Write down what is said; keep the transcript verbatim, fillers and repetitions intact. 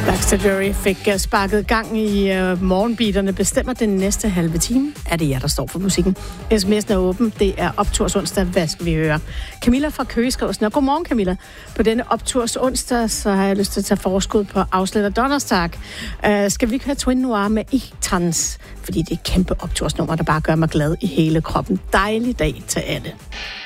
Backstreet fik sparket gang i uh, morgenbeaterne. Bestemmer den næste halve time. Er det jer, der står for musikken? sms'en er åben. Det er opturs onsdag. Hvad skal vi høre? Camilla fra Køge skriver sådan. Godmorgen, Camilla. På denne opturs onsdag, så har jeg lyst til at tage forskud på Afslet og Donnerstag. Uh, skal vi ikke have Twin Noir med E-Trans? Fordi det er et kæmpe optursnummer, der bare gør mig glad i hele kroppen. Dejlig dag til alle.